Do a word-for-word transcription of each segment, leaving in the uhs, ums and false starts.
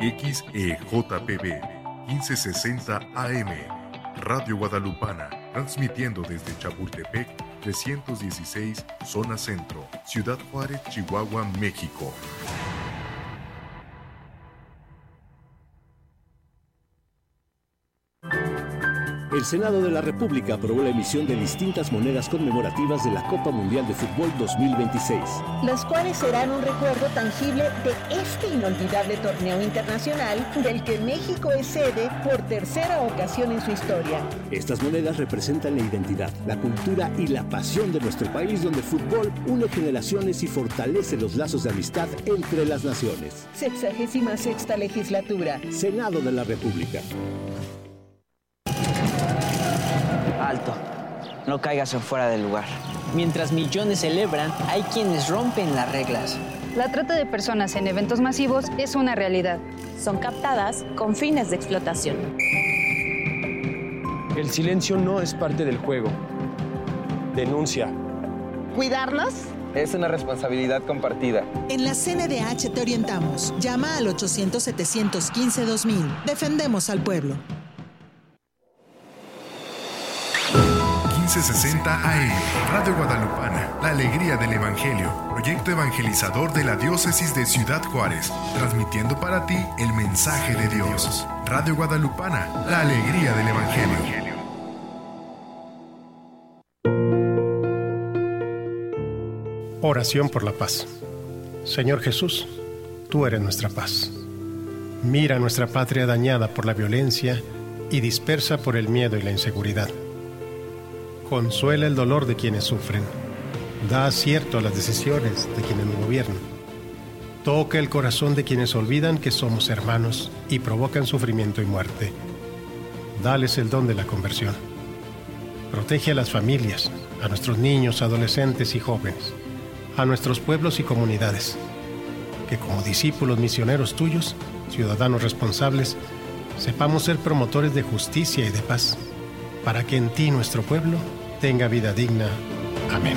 X E J P B quince sesenta A M, Radio Guadalupana, transmitiendo desde Chapultepec trescientos dieciséis, Zona Centro, Ciudad Juárez, Chihuahua, México. El Senado de la República aprobó la emisión de distintas monedas conmemorativas de la Copa Mundial de Fútbol dos mil veintiséis. Las cuales serán un recuerdo tangible de este inolvidable torneo internacional del que México es sede por tercera ocasión en su historia. Estas monedas representan la identidad, la cultura y la pasión de nuestro país, donde el fútbol une generaciones y fortalece los lazos de amistad entre las naciones. Sexagésima sexta legislatura. Senado de la República. Alto, no caigas en fuera del lugar. Mientras millones celebran, hay quienes rompen las reglas. La trata de personas en eventos masivos es una realidad. Son captadas con fines de explotación. El silencio no es parte del juego. Denuncia. ¿Cuidarnos? Es una responsabilidad compartida. En la C N D H te orientamos. Llama al ochocientos, setecientos quince, dos mil. Defendemos al pueblo. quince sesenta A M, Radio Guadalupana, la alegría del Evangelio, proyecto evangelizador de la diócesis de Ciudad Juárez, transmitiendo para ti el mensaje de Dios. Radio Guadalupana, la alegría del Evangelio. Oración por la paz. Señor Jesús, tú eres nuestra paz. Mira nuestra patria dañada por la violencia y dispersa por el miedo y la inseguridad. Consuela el dolor de quienes sufren. Da acierto a las decisiones de quienes nos gobiernan. Toca el corazón de quienes olvidan que somos hermanos y provocan sufrimiento y muerte. Dales el don de la conversión. Protege a las familias, a nuestros niños, adolescentes y jóvenes, a nuestros pueblos y comunidades. Que como discípulos misioneros tuyos, ciudadanos responsables, sepamos ser promotores de justicia y de paz, para que en ti nuestro pueblo tenga vida digna. Amén.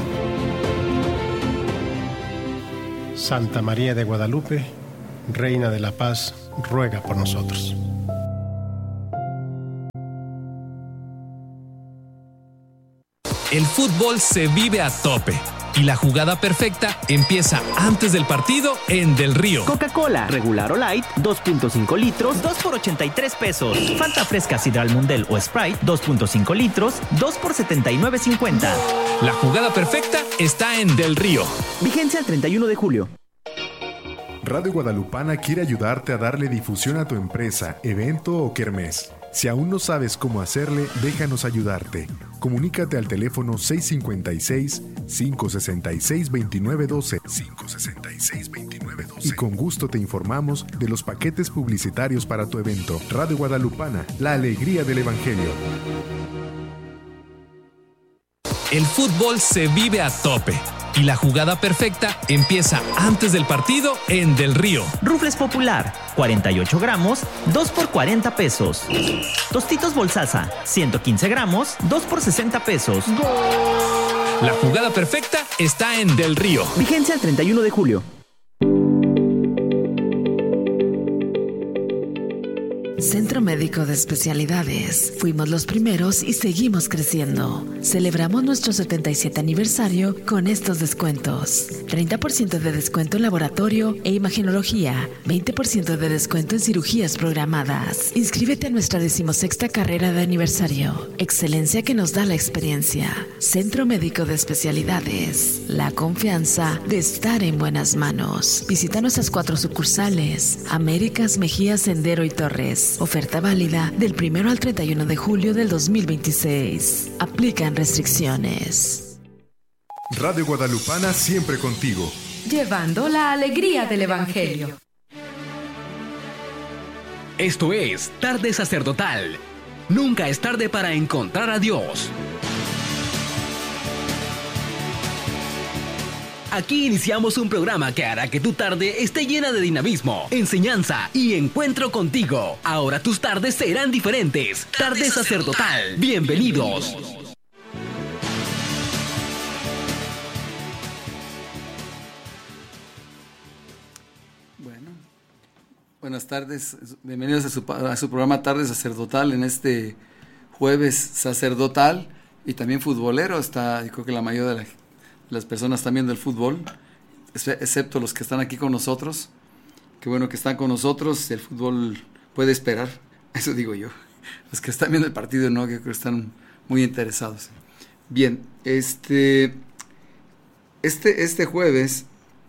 Santa María de Guadalupe, Reina de la Paz, ruega por nosotros. El fútbol se vive a tope. Y la jugada perfecta empieza antes del partido en Del Río. Coca-Cola, regular o light, dos punto cinco litros, dos por ochenta y tres pesos. Fanta fresca Sidral Mundel o Sprite, dos punto cinco litros, dos por setenta y nueve cincuenta. La jugada perfecta está en Del Río. Vigencia el treinta y uno de julio. Radio Guadalupana quiere ayudarte a darle difusión a tu empresa, evento o kermés. Si aún no sabes cómo hacerle, déjanos ayudarte. Comunícate al teléfono seis cinco seis, cinco seis seis, dos nueve uno dos, cinco seis seis, dos nueve uno dos y con gusto te informamos de los paquetes publicitarios para tu evento. Radio Guadalupana, la alegría del Evangelio. El fútbol se vive a tope. Y la jugada perfecta empieza antes del partido en Del Río. Rufles Popular, cuarenta y ocho gramos, dos por cuarenta pesos. Tostitos Bolsasa, ciento quince gramos, dos por sesenta pesos. La jugada perfecta está en Del Río. Vigencia el treinta y uno de julio. Centro Médico de Especialidades. Fuimos los primeros y seguimos creciendo. Celebramos nuestro setenta y siete aniversario con estos descuentos. treinta por ciento de descuento en laboratorio e imagenología. veinte por ciento de descuento en cirugías programadas. Inscríbete a nuestra decimosexta carrera de aniversario. Excelencia que nos da la experiencia. Centro Médico de Especialidades. La confianza de estar en buenas manos. Visita nuestras cuatro sucursales. Américas, Mejía, Sendero y Torres. Oferta válida del primero al treinta y uno de julio del dos mil veintiséis. Aplican restricciones. Radio Guadalupana siempre contigo. Llevando la alegría del Evangelio. Esto es Tarde Sacerdotal. Nunca es tarde para encontrar a Dios. Aquí iniciamos un programa que hará que tu tarde esté llena de dinamismo, enseñanza y encuentro contigo. Ahora tus tardes serán diferentes. Tarde Sacerdotal. Bienvenidos. Buenas tardes, bienvenidos a su, a su programa Tarde Sacerdotal en este jueves sacerdotal y también futbolero. Está, yo creo que la mayoría de la, las personas están viendo el fútbol, excepto los que están aquí con nosotros. Qué bueno que están con nosotros, el fútbol puede esperar, eso digo yo. Los que están viendo el partido no, yo creo que están muy interesados. Bien, este, este, este jueves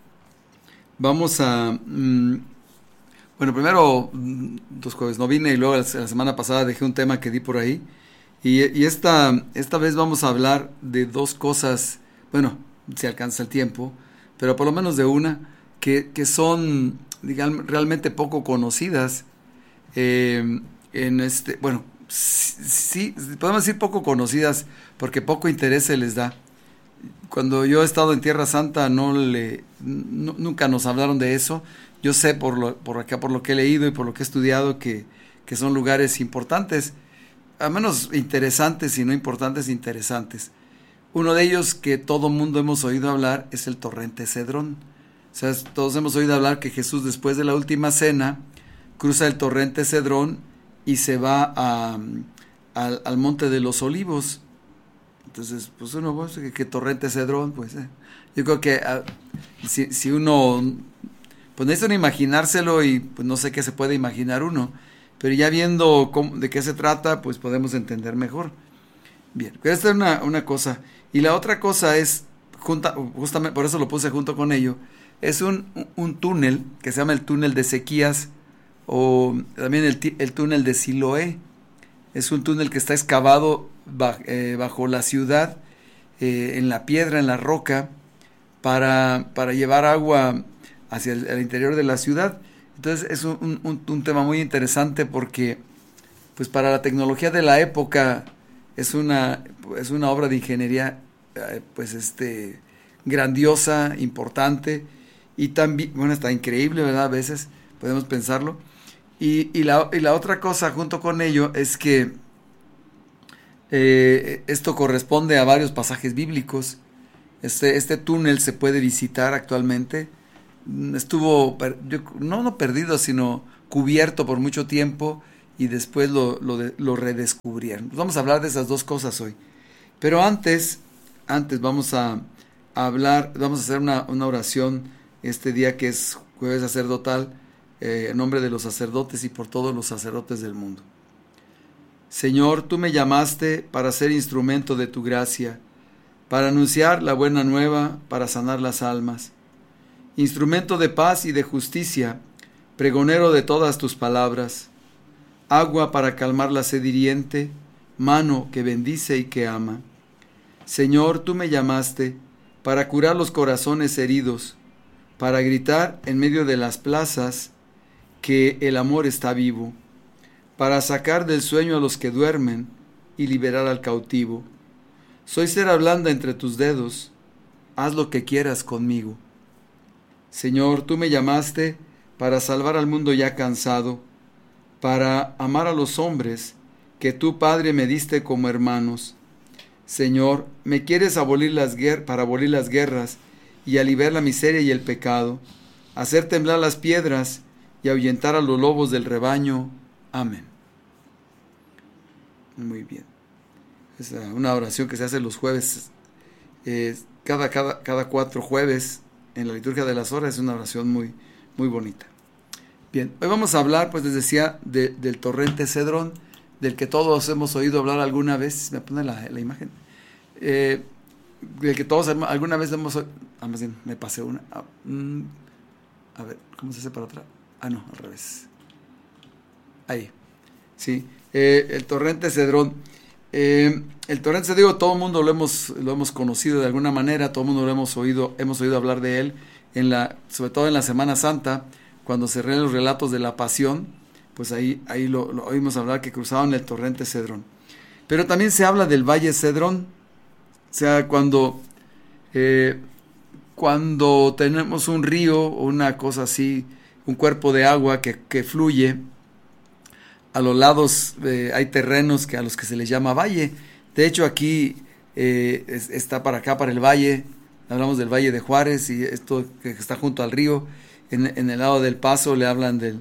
vamos a... Mmm, bueno, primero, dos jueves no vine y luego la semana pasada dejé un tema que di por ahí. Y, y esta, esta vez vamos a hablar de dos cosas, bueno, si alcanza el tiempo, pero por lo menos de una, que, que son, digamos, realmente poco conocidas. Eh, en este, bueno, sí, sí, podemos decir poco conocidas porque poco interés se les da. Cuando yo he estado en Tierra Santa no le, no, nunca nos hablaron de eso. Yo sé por lo, por acá, por lo que he leído y por lo que he estudiado que, que son lugares importantes, al menos interesantes y no importantes, interesantes. Uno de ellos que todo mundo hemos oído hablar es el torrente Cedrón. O sea, todos hemos oído hablar que Jesús después de la última cena cruza el torrente Cedrón y se va a, a, al monte de los Olivos. Entonces, pues uno, pues, ¿qué, qué torrente Cedrón? Pues eh. yo creo que uh, si, si uno... pues necesitan imaginárselo y pues no sé qué se puede imaginar uno, pero ya viendo cómo, de qué se trata, pues podemos entender mejor. Bien, esta es una, una cosa. Y la otra cosa es, junta, justamente por eso lo puse junto con ello, es un, un túnel que se llama el túnel de Ezequías o también el, el túnel de Siloé. Es un túnel que está excavado bajo, eh, bajo la ciudad, eh, en la piedra, en la roca, para, para llevar agua hacia el, el interior de la ciudad. Entonces es un, un, un tema muy interesante porque pues para la tecnología de la época es una, es una obra de ingeniería eh, pues este grandiosa, importante y también, bueno, está increíble, ¿verdad? A veces podemos pensarlo. Y, y, la, y la otra cosa junto con ello es que eh, esto corresponde a varios pasajes bíblicos. Este, este túnel se puede visitar actualmente. Estuvo, no, no perdido, sino cubierto por mucho tiempo y después lo, lo, de, lo redescubrieron. Pues vamos a hablar de esas dos cosas hoy. Pero antes, antes vamos a, a hablar, vamos a hacer una, una oración este día que es jueves sacerdotal, eh, en nombre de los sacerdotes y por todos los sacerdotes del mundo. Señor, tú me llamaste para ser instrumento de tu gracia, para anunciar la buena nueva, para sanar las almas. Instrumento de paz y de justicia, pregonero de todas tus palabras, agua para calmar la sed hiriente, mano que bendice y que ama. Señor, tú me llamaste para curar los corazones heridos, para gritar en medio de las plazas que el amor está vivo, para sacar del sueño a los que duermen y liberar al cautivo. Soy cera blanda entre tus dedos, haz lo que quieras conmigo. Señor, tú me llamaste para salvar al mundo ya cansado, para amar a los hombres que tú, Padre, me diste como hermanos. Señor, me quieres abolir las guer- para abolir las guerras y aliviar la miseria y el pecado, hacer temblar las piedras y ahuyentar a los lobos del rebaño. Amén. Muy bien. Es una oración que se hace los jueves, eh, cada, cada, cada cuatro jueves, en la liturgia de las horas. Es una oración muy, muy bonita. Bien, hoy vamos a hablar, pues les decía, de, del torrente Cedrón, del que todos hemos oído hablar alguna vez. Me pone la, la imagen. Eh, del que todos alguna vez hemos oído. Ah, más bien, me pasé una. Ah, mm, a ver, ¿cómo se hace para atrás? Ah, no, al revés. Ahí. Sí, eh, el torrente Cedrón. Eh, el torrente, digo, todo el mundo lo hemos, lo hemos conocido de alguna manera, todo el mundo lo hemos oído, hemos oído hablar de él, en la, sobre todo en la Semana Santa, cuando se leen los relatos de la Pasión, pues ahí, ahí lo, lo oímos hablar que cruzaban el torrente Cedrón. Pero también se habla del Valle Cedrón, o sea, cuando, eh, cuando tenemos un río o una cosa así, un cuerpo de agua que, que fluye, a los lados eh, hay terrenos que a los que se les llama valle. De hecho, aquí eh, es, está para acá, para el valle, hablamos del Valle de Juárez, y esto que está junto al río. En, en el lado del Paso le hablan del,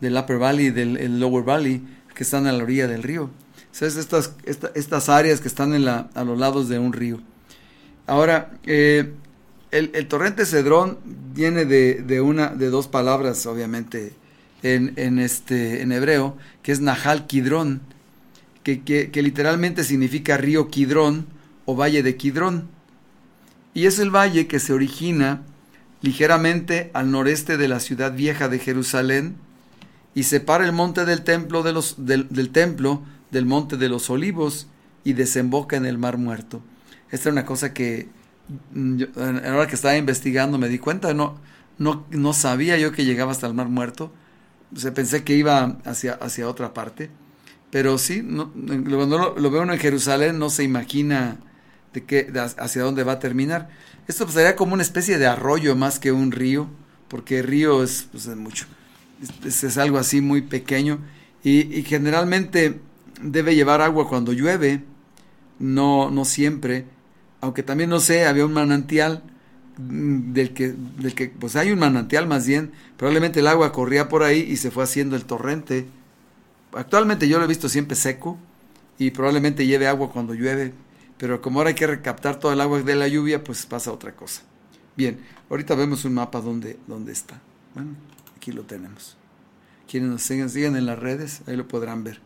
del Upper Valley y del el Lower Valley, que están a la orilla del río. O sea, es estas, esta, estas áreas que están en la, a los lados de un río. Ahora, eh, el, el torrente Cedrón viene de, de, una, de dos palabras, obviamente, en, en, este, en hebreo, que es Nahal Kidrón, que, que, que literalmente significa río Kidrón o valle de Kidrón. Y es el valle que se origina ligeramente al noreste de la ciudad vieja de Jerusalén y separa el monte del templo, de los, del, del templo del monte de los olivos y desemboca en el mar muerto. Esta es una cosa que yo, a la hora que estaba investigando me di cuenta, no, no, no sabía yo que llegaba hasta el mar muerto. O sea, pensé que iba hacia, hacia otra parte, pero sí, no, cuando lo, lo ve uno en Jerusalén no se imagina de qué, de hacia dónde va a terminar. Esto pues, sería como una especie de arroyo más que un río, porque río es, pues, es mucho, es, es algo así muy pequeño y, y generalmente debe llevar agua cuando llueve, no, no siempre, aunque también no sé, había un manantial del que, del que, pues hay un manantial más bien, probablemente el agua corría por ahí y se fue haciendo el torrente. Actualmente yo lo he visto siempre seco y probablemente lleve agua cuando llueve, pero como ahora hay que recaptar todo el agua de la lluvia, pues pasa otra cosa. Bien, ahorita vemos un mapa donde, donde está. Bueno, aquí lo tenemos. Quienes nos siguen, siguen en las redes, ahí lo podrán ver.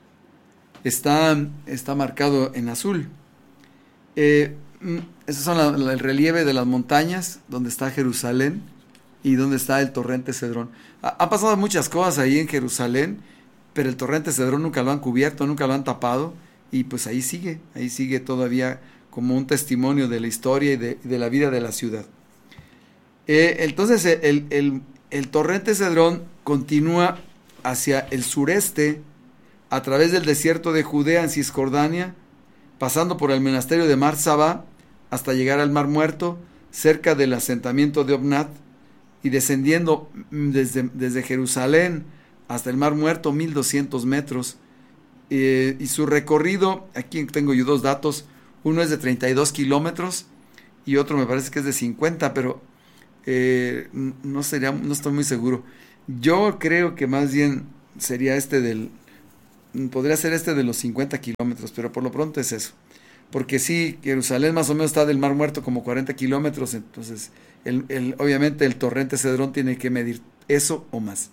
Está, está marcado en azul. Eh, Esos son la, la, el relieve de las montañas, donde está Jerusalén y donde está el torrente Cedrón. Ha, ha pasado muchas cosas ahí en Jerusalén, pero el torrente Cedrón nunca lo han cubierto, nunca lo han tapado, y pues ahí sigue, ahí sigue todavía como un testimonio de la historia y de, de la vida de la ciudad. Eh, entonces el, el, el torrente Cedrón continúa hacia el sureste, a través del desierto de Judea en Cisjordania, pasando por el monasterio de Mar Sabá, hasta llegar al Mar Muerto, cerca del asentamiento de Obnat, y descendiendo desde, desde Jerusalén hasta el Mar Muerto, mil doscientos metros, eh, y su recorrido, aquí tengo yo dos datos, uno es de treinta y dos kilómetros, y otro me parece que es de cincuenta, pero eh, no, sería, no estoy muy seguro. Yo creo que más bien sería este del, podría ser este de los cincuenta kilómetros, pero por lo pronto es eso. Porque sí, Jerusalén más o menos está del Mar Muerto como cuarenta kilómetros, entonces el, el, obviamente el torrente Cedrón tiene que medir eso o más.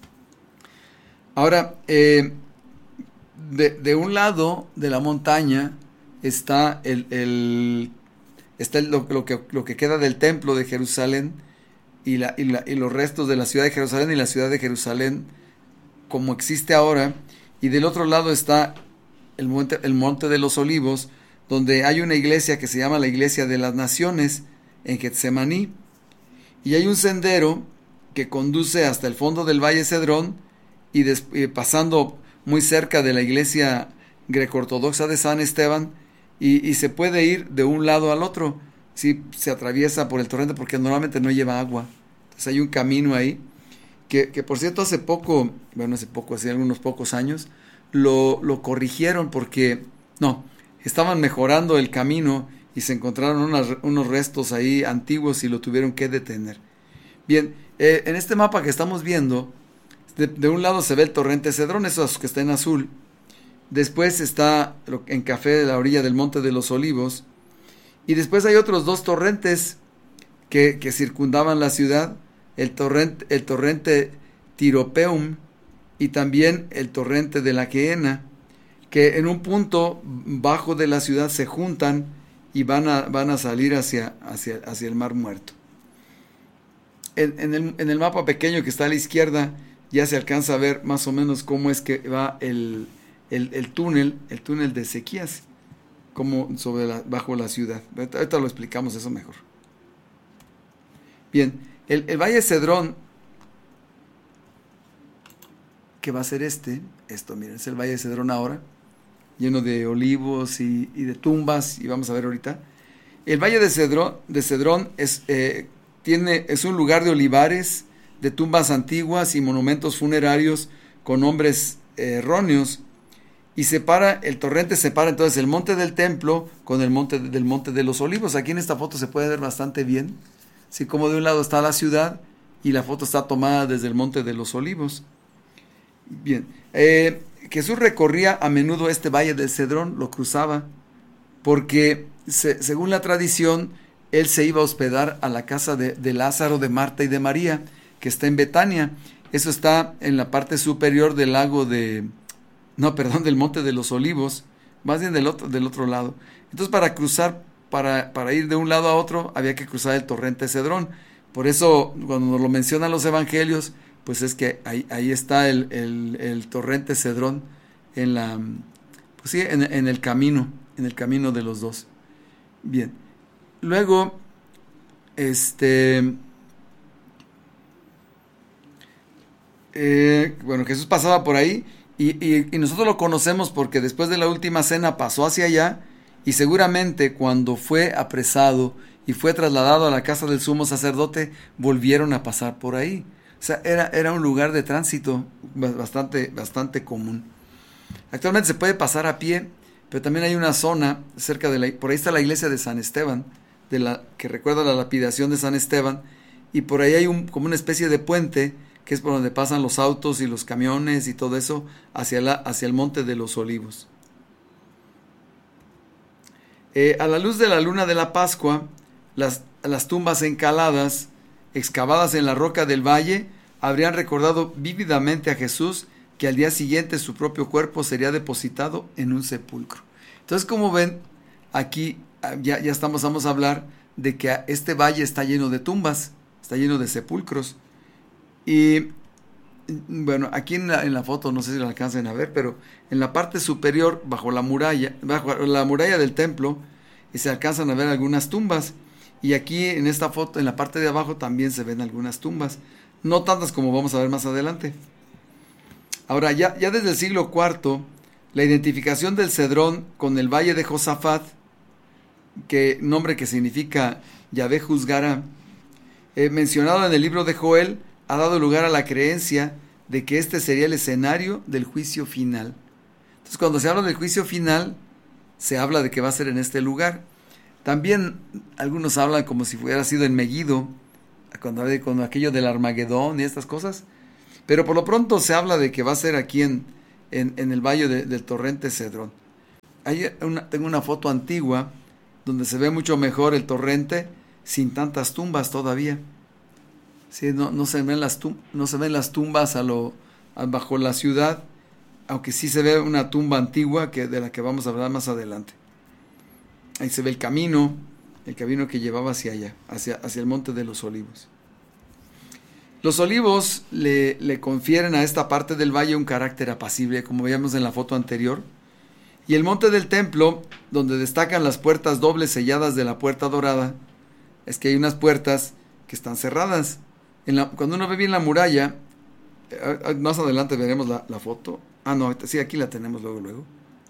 Ahora, eh, de, de un lado de la montaña está, el, el, está el, lo, lo, que, lo que queda del templo de Jerusalén y, la, y, la, y los restos de la ciudad de Jerusalén y la ciudad de Jerusalén como existe ahora, y del otro lado está el monte, el monte de los Olivos, donde hay una iglesia que se llama la Iglesia de las Naciones en Getsemaní, y hay un sendero que conduce hasta el fondo del Valle Cedrón y, des, y pasando muy cerca de la iglesia greco-ortodoxa de San Esteban, y, y se puede ir de un lado al otro, si se atraviesa por el torrente, porque normalmente no lleva agua. Entonces hay un camino ahí, que, que por cierto hace poco, bueno hace poco, hace algunos pocos años, lo, lo corrigieron porque, no, estaban mejorando el camino y se encontraron unas, unos restos ahí antiguos y lo tuvieron que detener. Bien, eh, en este mapa que estamos viendo, de, de un lado se ve el torrente Cedrón, esos que está en azul. Después está en café de la orilla del Monte de los Olivos. Y después hay otros dos torrentes que, que circundaban la ciudad. El torrente, el torrente Tiropeum y también el torrente de la Gehenna, que en un punto bajo de la ciudad se juntan y van a, van a salir hacia, hacia, hacia el Mar Muerto. En, en, el, en el mapa pequeño que está a la izquierda ya se alcanza a ver más o menos cómo es que va el, el, el túnel, el túnel de Ezequías, como sobre la, bajo la ciudad. Ahorita, ahorita lo explicamos eso mejor. Bien, el, el Valle Cedrón, que va a ser este, esto, miren, es el Valle Cedrón ahora, lleno de olivos y, y de tumbas, y vamos a ver ahorita. El Valle de Cedrón, de Cedrón es, eh, tiene, es un lugar de olivares, de tumbas antiguas y monumentos funerarios con nombres eh, erróneos, y separa, el torrente separa entonces el monte del templo con el monte del monte de los olivos. Aquí en esta foto se puede ver bastante bien, así como de un lado está la ciudad y la foto está tomada desde el monte de los olivos. Bien, eh, Jesús recorría a menudo este valle del Cedrón, lo cruzaba, porque se, según la tradición, él se iba a hospedar a la casa de, de Lázaro, de Marta y de María, que está en Betania. Eso está en la parte superior del lago de, no, perdón, del Monte de los Olivos, más bien del otro, del otro lado. Entonces, para cruzar, para, para ir de un lado a otro, había que cruzar el torrente Cedrón. Por eso, cuando nos lo mencionan los evangelios, pues es que ahí, ahí está el, el, el torrente Cedrón en la, pues sí, en, en el camino, en el camino de los dos. Bien. Luego, este, eh, bueno, Jesús pasaba por ahí y, y, y nosotros lo conocemos porque después de la última cena pasó hacia allá y seguramente cuando fue apresado y fue trasladado a la casa del sumo sacerdote, volvieron a pasar por ahí. O sea, era, era un lugar de tránsito bastante, bastante común. Actualmente se puede pasar a pie, pero también hay una zona cerca de la, por ahí está la iglesia de San Esteban, de la, que recuerda la lapidación de San Esteban, y por ahí hay un, como una especie de puente, que es por donde pasan los autos y los camiones y todo eso, hacia, la, hacia el Monte de los Olivos. Eh, a la luz de la luna de la Pascua, las, las tumbas encaladas, excavadas en la roca del valle, habrían recordado vívidamente a Jesús que al día siguiente su propio cuerpo sería depositado en un sepulcro. Entonces, como ven, aquí ya, ya estamos, vamos a hablar de que este valle está lleno de tumbas, está lleno de sepulcros. Y bueno, aquí en la, en la foto, no sé si la alcancen a ver, pero en la parte superior, bajo la muralla, bajo la muralla del templo, se alcanzan a ver algunas tumbas. Y aquí en esta foto, en la parte de abajo, también se ven algunas tumbas. No tantas como vamos a ver más adelante. Ahora, ya, ya desde el siglo cuarto, la identificación del Cedrón con el valle de Josafat, que nombre que significa Yahvé juzgará, eh, mencionado en el libro de Joel, ha dado lugar a la creencia de que este sería el escenario del juicio final. Entonces, cuando se habla del juicio final, se habla de que va a ser en este lugar. También algunos hablan como si hubiera sido en Megiddo, cuando, cuando aquello del Armagedón y estas cosas. Pero por lo pronto se habla de que va a ser aquí en, en, en el valle de, del torrente Cedrón. Hay una, tengo una foto antigua donde se ve mucho mejor el torrente sin tantas tumbas todavía. Sí, no, no, se ven las tum, no se ven las tumbas a lo, a, bajo la ciudad, aunque sí se ve una tumba antigua que, de la que vamos a hablar más adelante. Ahí se ve el camino, el camino que llevaba hacia allá, hacia, hacia el Monte de los Olivos. Los olivos le, le confieren a esta parte del valle un carácter apacible, como veíamos en la foto anterior. Y el monte del templo, donde destacan las puertas dobles selladas de la puerta dorada, es que hay unas puertas que están cerradas. En la, cuando uno ve bien la muralla, eh, más adelante veremos la, la foto. Ah, no, sí, aquí la tenemos luego, luego.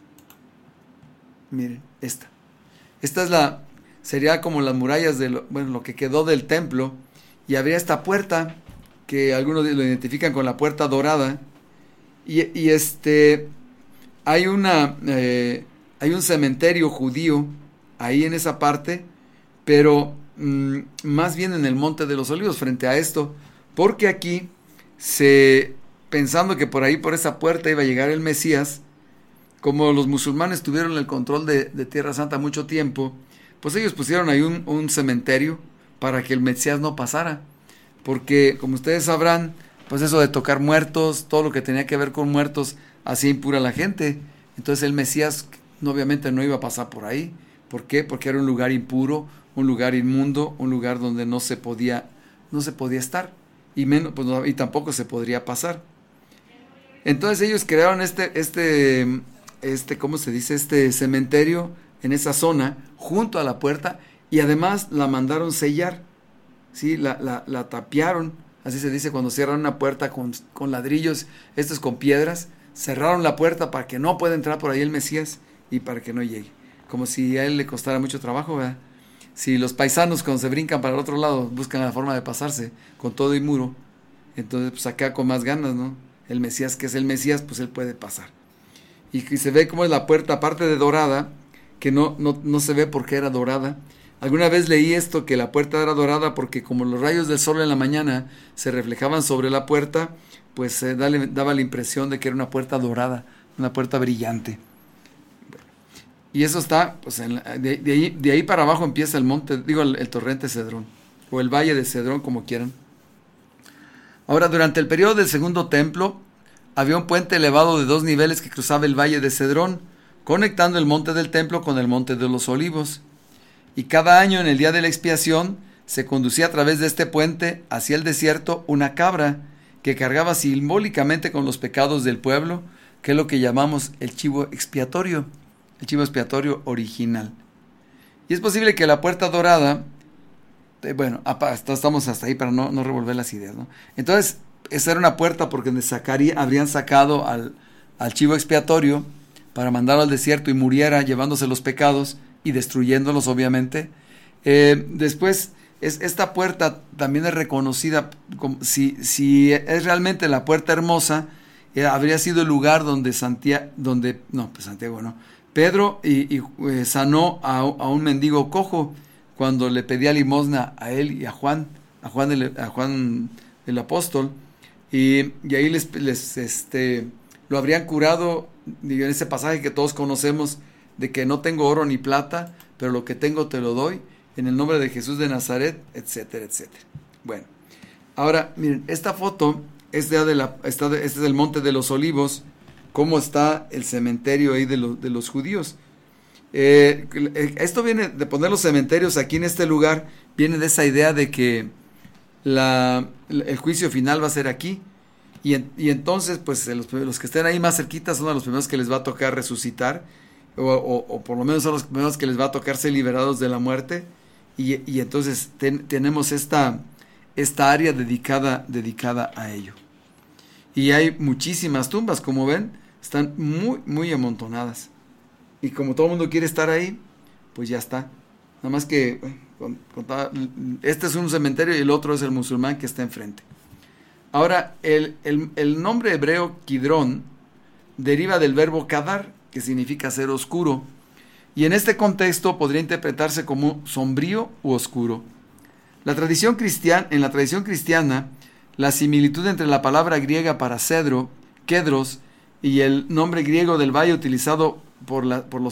Miren, esta. Esta es la, sería como las murallas de lo, bueno, lo que quedó del templo. Y habría esta puerta, que algunos lo identifican con la puerta dorada. Y, y este, hay una, eh, hay un cementerio judío ahí en esa parte, pero mmm, más bien en el Monte de los Olivos, frente a esto, porque aquí, se, pensando que por ahí, por esa puerta iba a llegar el Mesías, como los musulmanes tuvieron el control de, de Tierra Santa mucho tiempo, pues ellos pusieron ahí un, un cementerio para que el Mesías no pasara, porque como ustedes sabrán, pues eso de tocar muertos, todo lo que tenía que ver con muertos, hacía impura a la gente. Entonces el Mesías no, obviamente no iba a pasar por ahí. ¿Por qué? Porque era un lugar impuro, un lugar inmundo, un lugar donde no se podía, no se podía estar, y menos, pues no, y tampoco se podría pasar. Entonces ellos crearon este, este, este, ¿cómo se dice? Este cementerio en esa zona, junto a la puerta, y además la mandaron sellar, ¿sí? La, la, la tapiaron, así se dice cuando cierran una puerta con, con ladrillos, estos con piedras, cerraron la puerta para que no pueda entrar por ahí el Mesías y para que no llegue, como si a él le costara mucho trabajo, ¿verdad? Si los paisanos cuando se brincan para el otro lado buscan la forma de pasarse con todo y muro, entonces pues acá con más ganas, ¿no? El Mesías, que es el Mesías, pues él puede pasar. Y, y se ve como es la puerta, aparte de dorada, que no, no, no se ve por qué era dorada, Alguna vez leí esto, que la puerta era dorada porque como los rayos del sol en la mañana se reflejaban sobre la puerta, pues eh, dale, daba la impresión de que era una puerta dorada, una puerta brillante. Y eso está, pues en la, de, de, ahí, de ahí para abajo empieza el monte, digo, el, el torrente Cedrón, o el valle de Cedrón, como quieran. Ahora, durante el periodo del segundo templo, había un puente elevado de dos niveles que cruzaba el valle de Cedrón, conectando el monte del templo con el monte de los olivos. Y cada año, en el día de la expiación, se conducía a través de este puente hacia el desierto una cabra que cargaba simbólicamente con los pecados del pueblo, que es lo que llamamos el chivo expiatorio, el chivo expiatorio original. Y es posible que la puerta dorada, eh, bueno, estamos hasta ahí para no, no revolver las ideas, ¿no? Entonces, esa era una puerta porque donde sacaría, habrían sacado al, al chivo expiatorio para mandarlo al desierto y muriera llevándose los pecados y destruyéndolos, obviamente. Eh, después, es, esta puerta también es reconocida como, si, si es realmente la puerta hermosa, eh, habría sido el lugar donde Santiago, donde, no, pues Santiago no, Pedro y, y eh, sanó a, a un mendigo cojo cuando le pedía limosna a él y a Juan, a Juan el, a Juan el apóstol, y, y ahí les, les este, lo habrían curado, digo, en ese pasaje que todos conocemos, de que no tengo oro ni plata, pero lo que tengo te lo doy, en el nombre de Jesús de Nazaret, etcétera, etcétera. Bueno, ahora, miren, esta foto es de, de la, esta de, este es el Monte de los Olivos, cómo está el cementerio ahí de, lo, de los judíos. Eh, esto viene de poner los cementerios aquí en este lugar, viene de esa idea de que la, el juicio final va a ser aquí, y, en, y entonces, pues, los, los que estén ahí más cerquitas son a los primeros que les va a tocar resucitar, O, o, o por lo menos son los primeros que les va a tocar ser liberados de la muerte, y, y entonces ten, tenemos esta, esta área dedicada, dedicada a ello. Y hay muchísimas tumbas, como ven, están muy, muy amontonadas. Y como todo el mundo quiere estar ahí, pues ya está. Nada más que, con, con, este es un cementerio y el otro es el musulmán que está enfrente. Ahora, el, el, el nombre hebreo Kidrón deriva del verbo kadar, que significa ser oscuro, y en este contexto podría interpretarse como sombrío u oscuro. La tradición cristiana, en la tradición cristiana, la similitud entre la palabra griega para cedro, kedros, y el nombre griego del valle utilizado por, la, por los